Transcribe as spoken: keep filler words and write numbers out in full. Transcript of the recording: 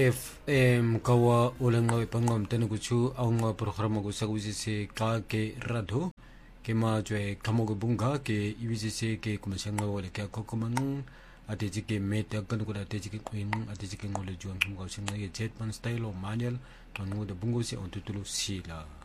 F M kawa ulangaw ipangom tenuguchu ang programa ko sa kusisi ka ke radho ke ma jwe kamogo bunga ke ibisisi ke kumasanga wala ke kokoman ate jike meta kan ko ate jike kuin ate jike ngole juang ngaw singa ye jet man style o manual manu de bungo si on tutulu sila